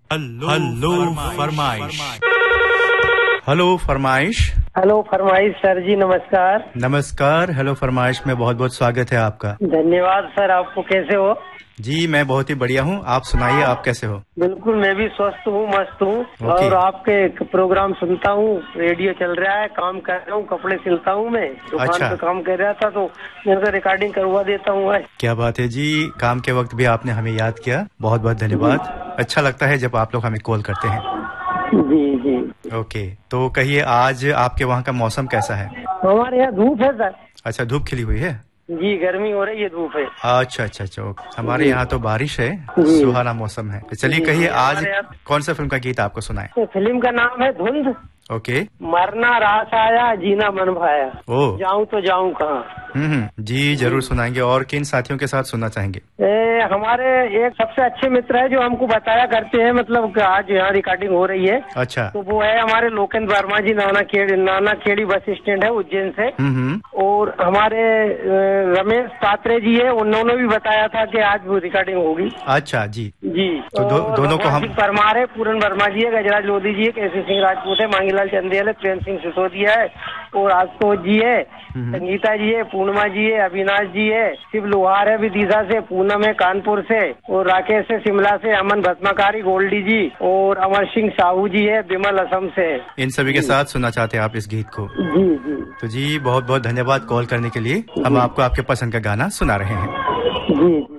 Hello फरमाइश। Hello फरमाइश। Hello फरमाइश सर जी, नमस्कार। नमस्कार। हेलो फरमाइश में बहुत बहुत स्वागत है आपका। धन्यवाद सर। आपको कैसे हो? जी मैं बहुत ही बढ़िया हूँ। आप सुनाइए, आप कैसे हो? बिल्कुल, मैं भी स्वस्थ हूँ, मस्त हूँ। और आपके प्रोग्राम सुनता हूँ, रेडियो चल रहा है, काम कर रहा हूँ, कपड़े सिलता हूँ, मैं दुकान पे काम कर रहा था तो मैं रिकॉर्डिंग करवा देता हूँ। क्या बात है जी, काम के वक्त भी आपने हमें याद किया, बहुत बहुत धन्यवाद। अच्छा लगता है जब आप लोग हमें कॉल करते हैं। जी जी। ओके, तो कहिए आज आपके वहाँ का मौसम कैसा है? हमारे यहाँ धूप है सर। अच्छा, धूप खिली हुई है? जी, गर्मी हो रही है, धूप है। अच्छा अच्छा अच्छा। हमारे यहाँ तो बारिश है, सुहाना मौसम है। चलिए कहिए आज कौन सा फिल्म का गीत आपको सुनाए? तो फिल्म का नाम है धुंध। ओके। मरना रास आया, जीना मन भाया, जाऊं तो जाऊं कहाँ। जी जरूर सुनाएंगे। और किन साथियों के साथ सुनना चाहेंगे? हमारे एक सबसे अच्छे मित्र है जो हमको बताया करते हैं, मतलब आज यहाँ रिकॉर्डिंग हो रही है। अच्छा। तो वो है हमारे लोकेंद्र वर्मा जी, नाना खेड़ी बस स्टैंड है उज्जैन से। और हमारे रमेश पात्रे जी है, उन्होंने भी बताया था कि आज वो रिकॉर्डिंग होगी। अच्छा जी जी। तो दोनों को हम परमार है, पूरन वर्मा जी है, गजराज लोधी जी है, केसी सिंह राजपूत है, मांगीलाल चंदेल है, प्रेम सिंह सिसोदिया है, और आशुतोष जी है, संगीता जी है, पूर्णिमा जी है, अविनाश जी है, शिव लोहार है विदिशा से, पूनम है कानपुर से, और राकेश है शिमला से, अमन भस्माकारी गोल्डी जी, और अमर सिंह साहू जी है विमल असम से। इन सभी के साथ सुनना चाहते हैं आप इस गीत को? जी जी। तो जी बहुत बहुत धन्यवाद कॉल करने के लिए। हम आपको आपके पसंद का गाना सुना रहे हैं। जी।